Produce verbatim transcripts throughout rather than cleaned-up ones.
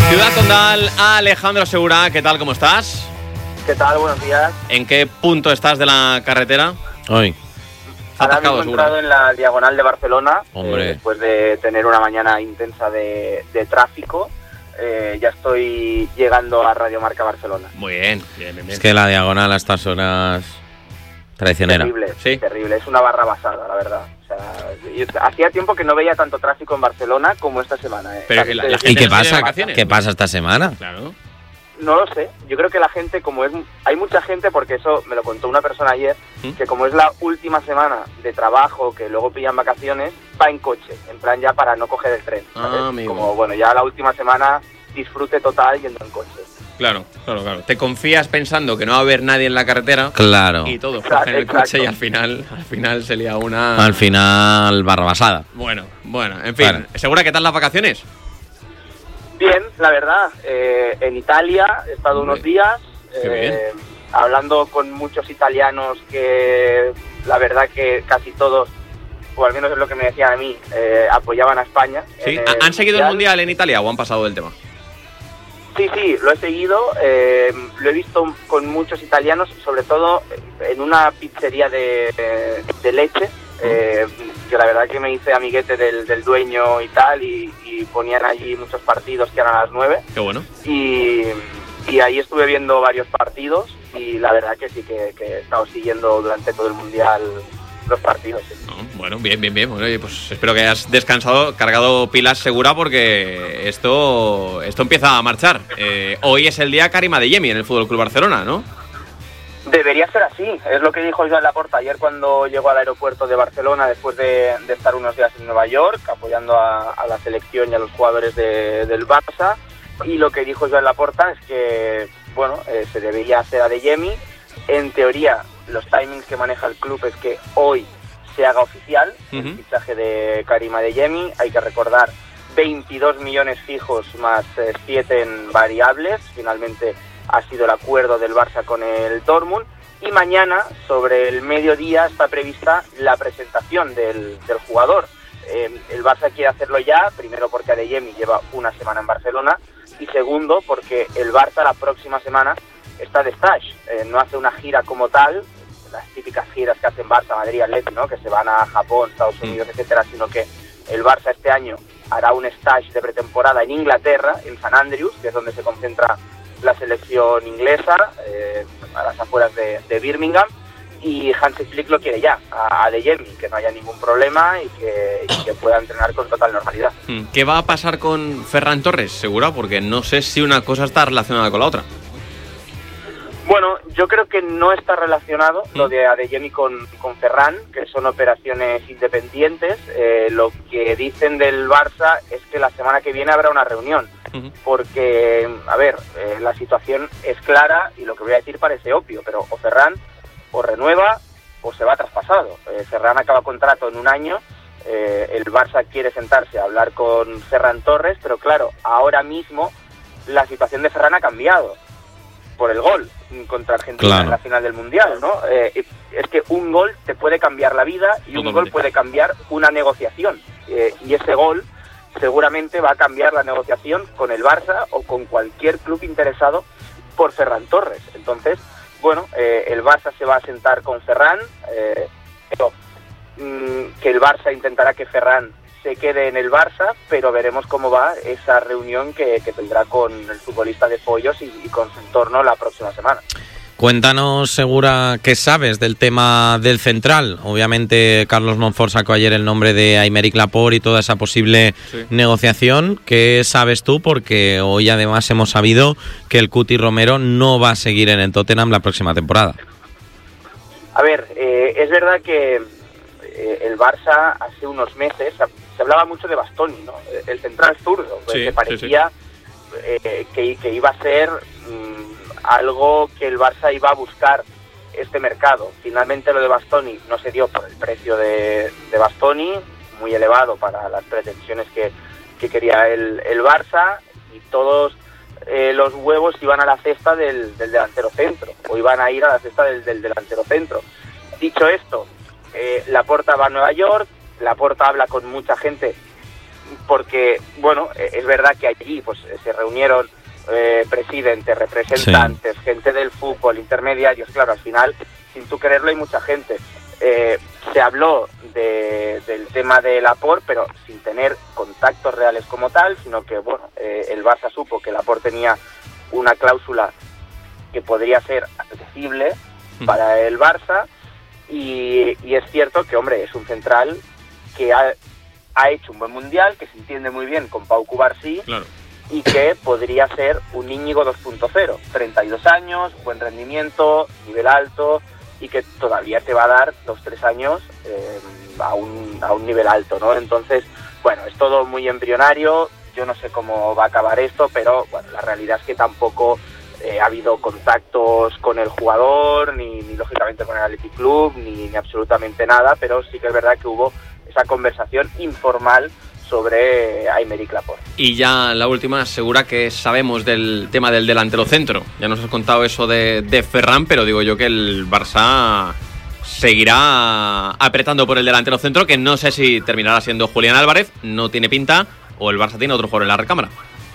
Ciudad Condal, Alejandro Segura, ¿qué tal? ¿Cómo estás? ¿Qué tal? Buenos días. ¿En qué punto estás de la carretera hoy? Ahora mismo he entrado en la diagonal de Barcelona, Hombre. Eh, después de tener una mañana intensa de, de tráfico. Eh, ya estoy llegando a Radio Marca Barcelona. Muy bien, bien, bien, bien. Es que la diagonal a estas horas traicionera. Terrible, ¿Sí? terrible. Es una barra basada, la verdad. O sea, yo hacía tiempo que no veía tanto tráfico en Barcelona como esta semana. Eh. Pero La la- gente- la ¿Y gente qué no tiene pasa? vacaciones, ¿Qué ¿no? pasa esta semana? Claro. No lo sé. Yo creo que la gente, como es... Hay mucha gente, porque eso me lo contó una persona ayer, ¿Mm? que como es la última semana de trabajo, que luego pillan vacaciones, va en coche, en plan ya para no coger el tren. ¿sabes? Ah, amigo. Como, bueno, ya la última semana disfrute total yendo en coche. Claro, claro, claro. Te confías pensando que no va a haber nadie en la carretera Claro. y todos Exacto, cogen el exacto. coche y al final, al final se lía una... Al final, barra basada. Bueno, bueno, en fin. Bueno. ¿Segura qué tal las vacaciones? Bien, la verdad, eh, en Italia he estado Hombre, unos días qué bien. eh, hablando con muchos italianos que la verdad que casi todos, o al menos es lo que me decían a mí, eh, apoyaban a España. ¿Sí? en ¿Han seguido el Mundial en Italia o han pasado del tema? Sí, sí, lo he seguido, eh, lo he visto con muchos italianos, sobre todo en una pizzería de, de leche, eh, que la verdad que me hice amiguete del, del dueño y tal, y, y ponían allí muchos partidos que eran a las nueve, Qué bueno. y, y ahí estuve viendo varios partidos, y la verdad que sí que, que he estado siguiendo durante todo el Mundial los partidos. Sí. No, bueno, bien, bien, bien. Bueno, oye, pues espero que hayas descansado, cargado pilas Segura, porque esto esto empieza a marchar. Eh, hoy es el día Karim Adeyemi en el Fútbol Club Barcelona, ¿no? Debería ser así, es lo que dijo Joan Laporta ayer cuando llegó al aeropuerto de Barcelona después de, de estar unos días en Nueva York apoyando a, a la selección y a los jugadores de, del Barça, y lo que dijo Joan Laporta es que bueno, eh, se debería hacer Adeyemi. En teoría los timings que maneja el club es que hoy se haga oficial Uh-huh. el fichaje de Karim Adeyemi. Hay que recordar veintidós millones fijos más eh, siete en variables. Finalmente ha sido el acuerdo del Barça con el Dortmund, y mañana sobre el mediodía está prevista la presentación del, del jugador. Eh, el Barça quiere hacerlo ya, primero porque Adeyemi lleva una semana en Barcelona, y segundo porque el Barça la próxima semana está de stage, eh, no hace una gira como tal, las típicas giras que hacen Barça, Madrid, Atleti, ¿no? Que se van a Japón, Estados Unidos, etcétera, sino que el Barça este año hará un stage de pretemporada en Inglaterra, en St Andrews, que es donde se concentra la selección inglesa, eh, a las afueras de, de Birmingham, y Hansi Flick lo quiere ya, a Adeyemi, que no haya ningún problema y que, y que pueda entrenar con total normalidad. ¿Qué va a pasar con Ferran Torres, Segura? Porque no sé si una cosa está relacionada con la otra. Bueno, yo creo que no está relacionado ¿Mm? lo de Adeyemi con, con Ferran, que son operaciones independientes. Eh, lo que dicen del Barça es que la semana que viene habrá una reunión, Uh-huh. porque, a ver, eh, la situación es clara y lo que voy a decir parece obvio, pero o Ferran o renueva o se va traspasado. Eh, Ferran acaba contrato en un año, eh, el Barça quiere sentarse a hablar con Ferran Torres, pero claro, ahora mismo la situación de Ferran ha cambiado por el gol contra Argentina Claro. en la final del Mundial, ¿no? Eh, es que un gol te puede cambiar la vida y un Totalmente. gol puede cambiar una negociación. Eh, y ese gol seguramente va a cambiar la negociación con el Barça o con cualquier club interesado por Ferran Torres. Entonces, bueno, eh, el Barça se va a sentar con Ferran, eh, pero, mm, que el Barça intentará que Ferran se quede en el Barça, pero veremos cómo va esa reunión que, que tendrá con el futbolista de Pollos y, y con su entorno la próxima semana. Cuéntanos, Segura, qué sabes del tema del central. Obviamente, Carlos Monfort sacó ayer el nombre de Aymeric Laporte y toda esa posible Sí. negociación. ¿Qué sabes tú? Porque hoy además hemos sabido que el Cuti Romero no va a seguir en el Tottenham la próxima temporada. A ver, eh, es verdad que eh, el Barça hace unos meses se hablaba mucho de Bastoni, ¿no? El central zurdo, Sí, que parecía eh, que, que iba a ser mmm, algo que el Barça iba a buscar este mercado. Finalmente lo de Bastoni no se dio por el precio de, de Bastoni, muy elevado para las pretensiones que, que quería el, el Barça, y todos eh, los huevos iban a la cesta del, del delantero centro, o iban a ir a la cesta del, del delantero centro. Dicho esto, eh, Laporta va a Nueva York, Laporta habla con mucha gente porque, bueno, es verdad que allí pues se reunieron eh, presidentes, representantes, sí. gente del fútbol, intermediarios, claro, al final, sin tú quererlo, hay mucha gente. Eh, se habló de, del tema del Laporte, pero sin tener contactos reales como tal, sino que, bueno, eh, el Barça supo que el Laporte tenía una cláusula que podría ser accesible mm. para el Barça, y, y es cierto que, hombre, es un central que ha, ha hecho un buen mundial, que se entiende muy bien con Pau Cubarsí, claro. y que podría ser un Íñigo dos punto cero, treinta y dos años, buen rendimiento, nivel alto, y que todavía te va a dar dos, tres años eh, a, un, a un nivel alto, ¿no? Entonces, bueno, es todo muy embrionario, yo no sé cómo va a acabar esto, pero bueno, la realidad es que tampoco eh, ha habido contactos con el jugador, ni, ni lógicamente con el Athletic Club, ni, ni absolutamente nada, pero sí que es verdad que hubo esa conversación informal sobre Aymeric Laporte. Y ya la última, segura que sabemos del tema del delantero centro. Ya nos has contado eso de, de Ferran, pero digo yo que el Barça seguirá apretando por el delantero centro, que no sé si terminará siendo Julián Álvarez, no tiene pinta, o el Barça tiene otro jugador en la recámara.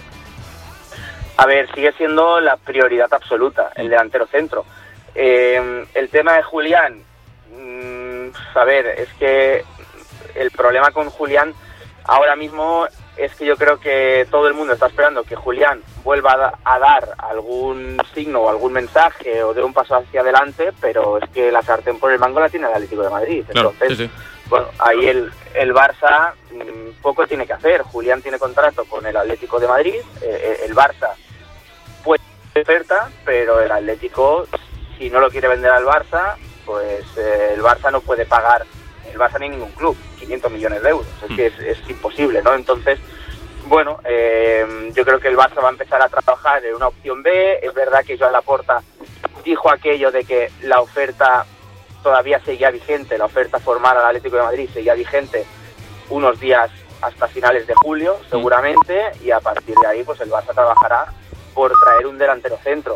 A ver, sigue siendo la prioridad absoluta, el delantero centro. Eh, el tema de Julián, mmm, a ver, es que el problema con Julián ahora mismo es que yo creo que todo el mundo está esperando que Julián vuelva a, da- a dar algún signo o algún mensaje o dé un paso hacia adelante, pero es que la sartén por el mango la tiene el Atlético de Madrid. Claro, Entonces, sí, sí. bueno, ahí el, el Barça mmm, poco tiene que hacer. Julián tiene contrato con el Atlético de Madrid, eh, el Barça puede oferta, pero el Atlético, si no lo quiere vender al Barça, pues eh, el Barça no puede pagar, el Barça ni ningún club, quinientos millones de euros, es que es, es imposible, ¿no? Entonces, bueno, eh, yo creo que el Barça va a empezar a trabajar en una opción B. Es verdad que Joan Laporta dijo aquello de que la oferta todavía seguía vigente, la oferta formal al Atlético de Madrid seguía vigente unos días hasta finales de julio, seguramente, y a partir de ahí, pues el Barça trabajará por traer un delantero centro.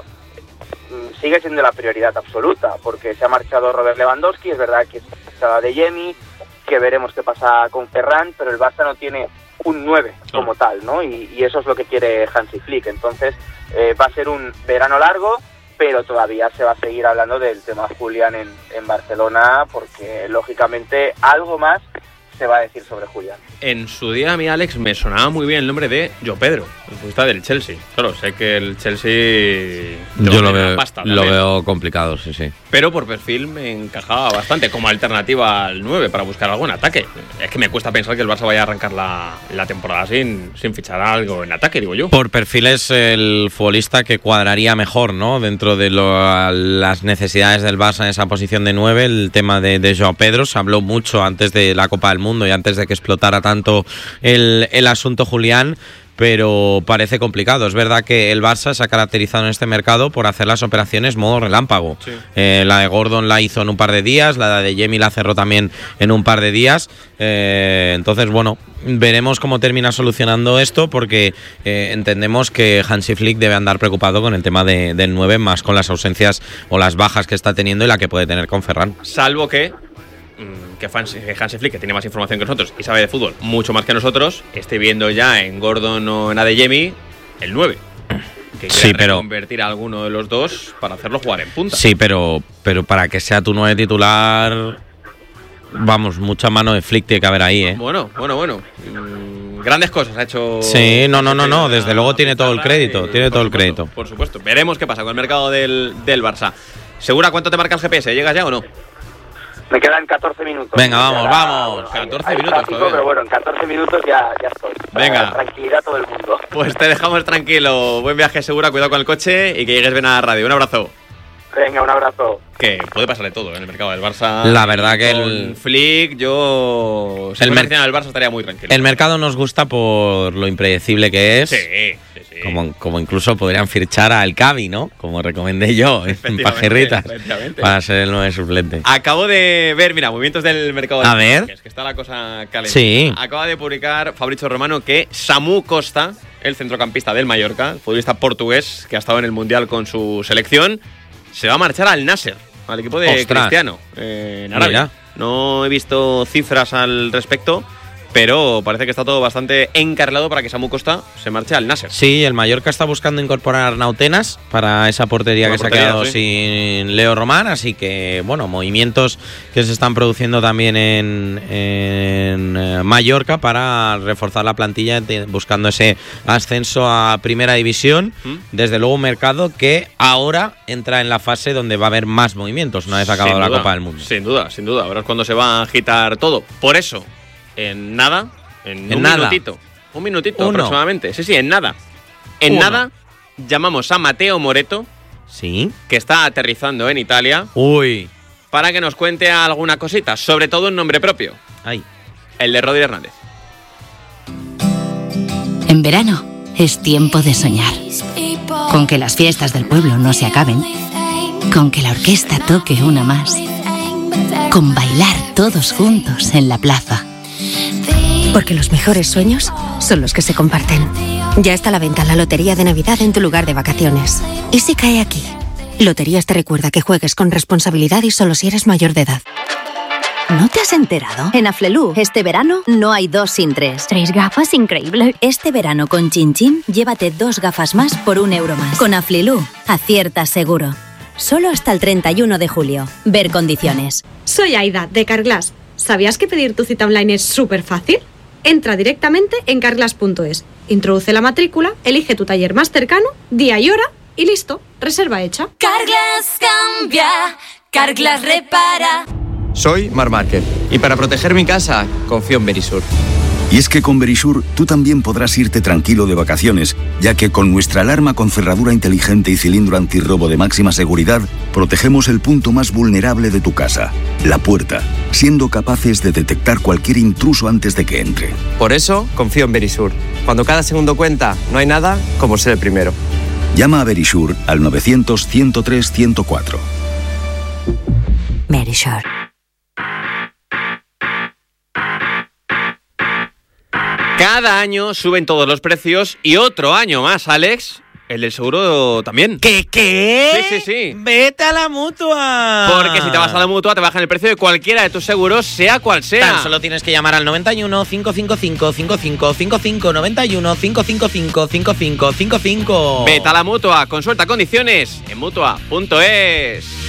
Sigue siendo la prioridad absoluta, porque se ha marchado Robert Lewandowski, es verdad que está de Yemi, que veremos qué pasa con Ferran, pero el Barça no tiene un nueve como tal, ¿no? Y, y eso es lo que quiere Hansi Flick. Entonces eh, va a ser un verano largo, pero todavía se va a seguir hablando del tema Julián en, en Barcelona, porque lógicamente algo más se va a decir sobre Julián. En su día a mí, Alex, me sonaba muy bien el nombre de João Pedro, el futbolista del Chelsea. Claro, sé que el Chelsea... Yo lo veo, pasta, lo veo complicado, sí, sí. Pero por perfil me encajaba bastante como alternativa al nueve para buscar algo en ataque. Es que me cuesta pensar que el Barça vaya a arrancar la, la temporada sin, sin fichar algo en ataque, digo yo. Por perfil es el futbolista que cuadraría mejor, ¿no? Dentro de lo, las necesidades del Barça en esa posición de nueve, el tema de, de João Pedro. Se habló mucho antes de la Copa del Mundo y antes de que explotara tanto el, el asunto Julián, pero parece complicado. Es verdad que el Barça se ha caracterizado en este mercado por hacer las operaciones modo relámpago. Sí. Eh, la de Gordon la hizo en un par de días, la de Yemi la cerró también en un par de días. Eh, entonces, bueno, veremos cómo termina solucionando esto, porque eh, entendemos que Hansi Flick debe andar preocupado con el tema de, del nueve, más con las ausencias o las bajas que está teniendo y la que puede tener con Ferran. Salvo que que Hansi Flick, que tiene más información que nosotros y sabe de fútbol mucho más que nosotros, esté viendo ya en Gordon o en Adeyemi el nueve, que sí, pero convertir a alguno de los dos para hacerlo jugar en punta. Sí, pero pero para que sea tu nueve titular, vamos, mucha mano de Flick tiene que haber ahí, ¿eh? Bueno, bueno, bueno. Mm, grandes cosas ha hecho. Sí, no, no, no, no. Desde luego tiene todo el crédito, tiene todo el crédito. Por supuesto. Veremos qué pasa con el mercado del, del Barça. ¿Segura cuánto te marca el G P S? ¿Llegas ya o no? Me quedan catorce minutos. Venga, vamos, ya, vamos. catorce hay minutos tráfico, todavía. Pero bueno, en catorce minutos ya, ya estoy. Venga. Tranquilidad todo el mundo. Pues te dejamos tranquilo. Buen viaje, Segura. Cuidado con el coche y que llegues bien a la radio. Un abrazo. Venga, un abrazo. Que puede pasarle todo en el mercado del Barça. La verdad que con el Flick, yo si el mer- del Barça estaría muy tranquilo. El mercado nos gusta por lo impredecible que es. Sí, sí, sí. Como, como incluso podrían fichar al Cavi, ¿no? Como recomendé yo en Pajerritas, para ser el nueve suplente. Acabo de ver, mira, movimientos del mercado del A ver. Es que está la cosa caliente. Sí. Acaba de publicar Fabrizio Romano que Samu Costa, el centrocampista del Mallorca, el futbolista portugués que ha estado en el Mundial con su selección, se va a marchar al Nasser, al equipo de Ostras. Cristiano, eh, en Arabia. Mira. No he visto cifras al respecto, pero parece que está todo bastante encarrilado para que Samu Costa se marche al Nasser. Sí, el Mallorca está buscando incorporar Nautenas para esa portería que portería, se ha quedado sí. sin Leo Román, así que, bueno, movimientos que se están produciendo también en, en Mallorca para reforzar la plantilla buscando ese ascenso a Primera División. ¿Mm? Desde luego un mercado que ahora entra en la fase donde va a haber más movimientos una vez acabada la Copa del Mundo. Sin duda, sin duda. Ahora es cuando se va a agitar todo. Por eso, en nada, en, en un nada. minutito, un minutito Uno. aproximadamente. Sí, sí, en nada. En Uno. nada, llamamos a Mateo Moretto, sí, que está aterrizando en Italia. Uy. Para que nos cuente alguna cosita, sobre todo en nombre propio. Ay. El de Rodri Hernández. En verano es tiempo de soñar. Con que las fiestas del pueblo no se acaben. Con que la orquesta toque una más. Con bailar todos juntos en la plaza. Porque los mejores sueños son los que se comparten. Ya está a la venta la Lotería de Navidad en tu lugar de vacaciones. ¿Y si cae aquí? Loterías te recuerda que juegues con responsabilidad y solo si eres mayor de edad. ¿No te has enterado? En Aflelu, este verano, no hay dos sin tres. ¿Tres gafas? Increíble. Este verano con Chin Chin, llévate dos gafas más por un euro más. Con Aflelu, acierta seguro. Solo hasta el treinta y uno de julio. Ver condiciones. Soy Aida, de Carglass. ¿Sabías que pedir tu cita online es súper fácil? Entra directamente en carglass punto es. Introduce la matrícula, elige tu taller más cercano, día y hora, y listo, reserva hecha. Carglass cambia, Carglass repara. Soy Marc Márquez y para proteger mi casa confío en Verisur. Y es que con Verisur tú también podrás irte tranquilo de vacaciones, ya que con nuestra alarma con cerradura inteligente y cilindro antirrobo de máxima seguridad, protegemos el punto más vulnerable de tu casa, la puerta, siendo capaces de detectar cualquier intruso antes de que entre. Por eso confío en Verisur. Cuando cada segundo cuenta, no hay nada como ser el primero. Llama a Verisur al novecientos, ciento tres, ciento cuatro. Verisur. Cada año suben todos los precios y otro año más, Alex, el del seguro también. ¿Qué, qué? Sí, sí, sí. Vete a la Mutua. Porque si te vas a la Mutua te bajan el precio de cualquiera de tus seguros, sea cual sea. Tan solo tienes que llamar al noventa y uno, cinco cinco cinco, cinco cinco cinco cinco, noventa y uno, cinco cinco cinco, cinco cinco cinco cinco. Vete a la Mutua, consulta condiciones en mutua punto es.